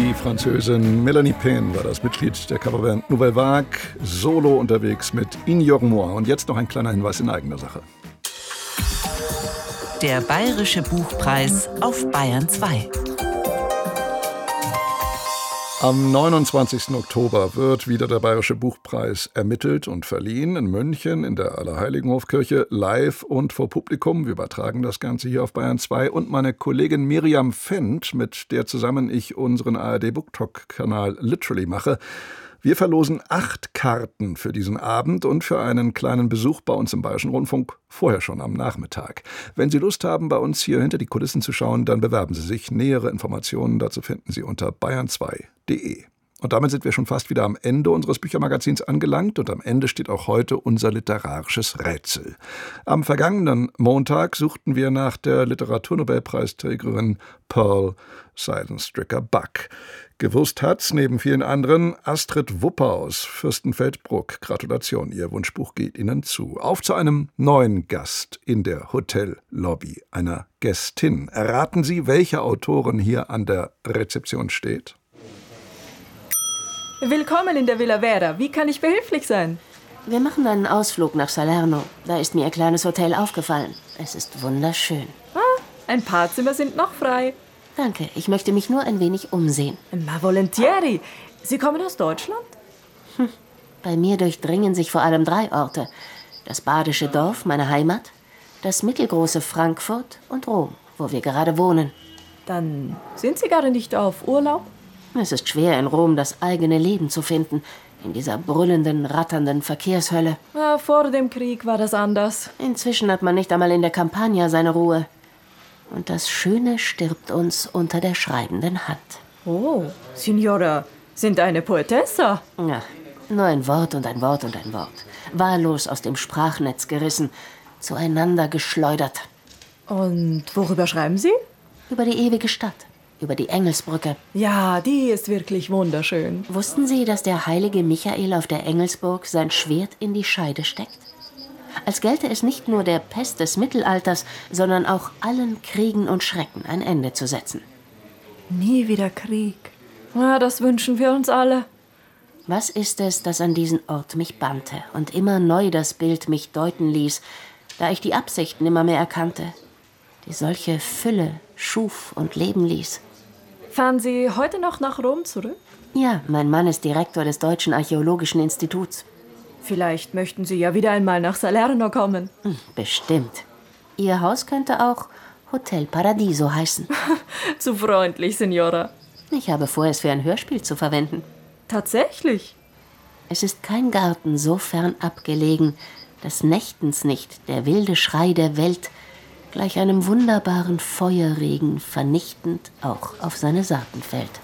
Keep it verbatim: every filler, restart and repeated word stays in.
Die Französin Mélanie Paine war das Mitglied der Coverband Nouvelle Vague, solo unterwegs mit Ignore-moi. Und jetzt noch ein kleiner Hinweis in eigener Sache. Der Bayerische Buchpreis auf Bayern zwei. Am neunundzwanzigsten Oktober wird wieder der Bayerische Buchpreis ermittelt und verliehen in München in der Allerheiligenhofkirche, live und vor Publikum. Wir übertragen das Ganze hier auf Bayern zwei. Und meine Kollegin Miriam Fendt, mit der zusammen ich unseren A R D BookTok-Kanal Literally mache, wir verlosen acht Karten für diesen Abend und für einen kleinen Besuch bei uns im Bayerischen Rundfunk, vorher schon am Nachmittag. Wenn Sie Lust haben, bei uns hier hinter die Kulissen zu schauen, dann bewerben Sie sich. Nähere Informationen dazu finden Sie unter bayern zwei punkt de. Und damit sind wir schon fast wieder am Ende unseres Büchermagazins angelangt und am Ende steht auch heute unser literarisches Rätsel. Am vergangenen Montag suchten wir nach der Literaturnobelpreisträgerin Pearl Seidenstricker-Buck. Gewusst hat's neben vielen anderen Astrid Wupper aus Fürstenfeldbruck. Gratulation, Ihr Wunschbuch geht Ihnen zu. Auf zu einem neuen Gast in der Hotellobby, einer Gästin. Erraten Sie, welche Autorin hier an der Rezeption steht? Willkommen in der Villa Vera. Wie kann ich behilflich sein? Wir machen einen Ausflug nach Salerno. Da ist mir Ihr kleines Hotel aufgefallen. Es ist wunderschön. Ah, ein paar Zimmer sind noch frei. Danke, ich möchte mich nur ein wenig umsehen. Ma volentieri. Sie kommen aus Deutschland? Hm. Bei mir durchdringen sich vor allem drei Orte. Das badische Dorf, meine Heimat, das mittelgroße Frankfurt und Rom, wo wir gerade wohnen. Dann sind Sie gerade nicht auf Urlaub? Es ist schwer, in Rom das eigene Leben zu finden, in dieser brüllenden, ratternden Verkehrshölle. Ja, vor dem Krieg war das anders. Inzwischen hat man nicht einmal in der Campagna seine Ruhe. Und das Schöne stirbt uns unter der schreibenden Hand. Oh, Signora, sind eine Poetessa? Ja, nur ein Wort und ein Wort und ein Wort. Wahllos aus dem Sprachnetz gerissen, zueinander geschleudert. Und worüber schreiben Sie? Über die ewige Stadt. Über die Engelsbrücke. Ja, die ist wirklich wunderschön. Wussten Sie, dass der heilige Michael auf der Engelsburg sein Schwert in die Scheide steckt? Als gelte es nicht nur der Pest des Mittelalters, sondern auch allen Kriegen und Schrecken ein Ende zu setzen. Nie wieder Krieg. Ja, das wünschen wir uns alle. Was ist es, das an diesen Ort mich bannte und immer neu das Bild mich deuten ließ, da ich die Absichten immer mehr erkannte, die solche Fülle schuf und leben ließ? Fahren Sie heute noch nach Rom zurück? Ja, mein Mann ist Direktor des Deutschen Archäologischen Instituts. Vielleicht möchten Sie ja wieder einmal nach Salerno kommen. Bestimmt. Ihr Haus könnte auch Hotel Paradiso heißen. Zu freundlich, Signora. Ich habe vor, es für ein Hörspiel zu verwenden. Tatsächlich? Es ist kein Garten so fern abgelegen, dass nächtens nicht der wilde Schrei der Welt gleich einem wunderbaren Feuerregen vernichtend auch auf seine Saaten fällt.